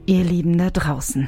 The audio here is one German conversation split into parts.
ihr Lieben da draußen.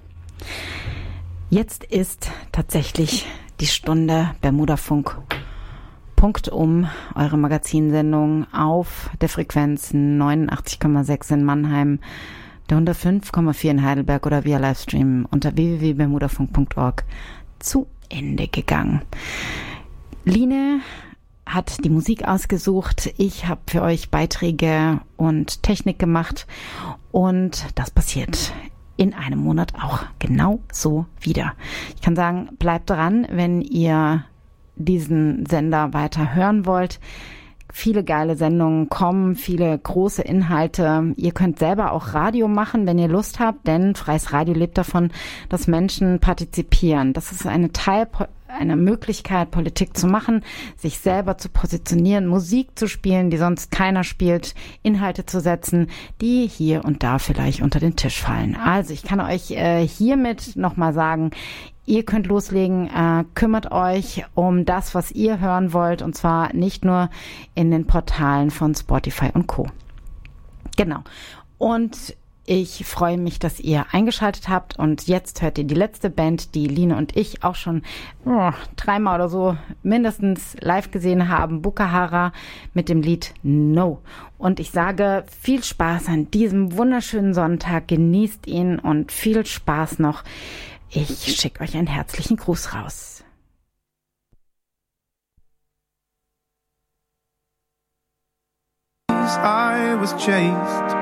Jetzt ist tatsächlich die Stunde Bermudafunk. Punkt eure Magazinsendung auf der Frequenz 89,6 in Mannheim, der 105,4 in Heidelberg oder via Livestream unter www.bermudafunk.org zu Ende gegangen. Line hat die Musik ausgesucht. Ich habe für euch Beiträge und Technik gemacht und das passiert in einem Monat auch genau so wieder. Ich kann sagen, bleibt dran, wenn ihr diesen Sender weiter hören wollt. Viele geile Sendungen kommen, viele große Inhalte. Ihr könnt selber auch Radio machen, wenn ihr Lust habt, denn freies Radio lebt davon, dass Menschen partizipieren. Das ist eine Möglichkeit, Politik zu machen, sich selber zu positionieren, Musik zu spielen, die sonst keiner spielt, Inhalte zu setzen, die hier und da vielleicht unter den Tisch fallen. Also ich kann euch hiermit nochmal sagen, ihr könnt loslegen, kümmert euch um das, was ihr hören wollt, und zwar nicht nur in den Portalen von Spotify und Co. Genau. Und ich freue mich, dass ihr eingeschaltet habt, und jetzt hört ihr die letzte Band, die Line und ich auch schon 3-mal oder so mindestens live gesehen haben, Bukahara mit dem Lied No. Und ich sage viel Spaß an diesem wunderschönen Sonntag, genießt ihn und viel Spaß noch. Ich schicke euch einen herzlichen Gruß raus. I was chased